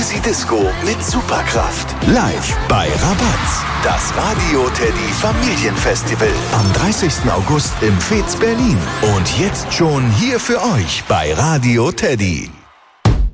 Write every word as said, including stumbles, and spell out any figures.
Easy Disco mit Superkraft. Live bei Rabatz. Das Radio Teddy Familienfestival. Am dreißigsten August im Fez Berlin. Und jetzt schon hier für euch bei Radio Teddy.